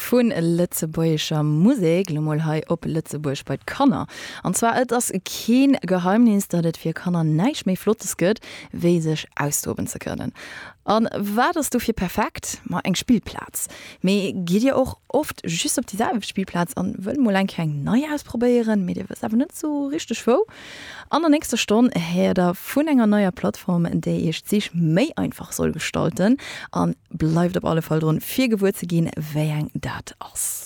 vun Lützebäuerscher Musik Lumolhai op Lützeburg bei Kanner. Und zwar das kein Geheimnis, dat et fir Kanner neich méi flottes gëtt, wie sech austoben ze können. An warst du fir perfekt ma eng Spielplatz. Me geht ihr auch oft just op dieselbe Spielplatz an will mo lang kein neu ausprobieren, mit dir aber net so richtig wo. An der nächste Stunde her der vun enger neuer Plattform, in der ich sich méi einfach soll gestalten, an bleibt op alle Fall drin 4 Gewürze gehen, wer dat ass.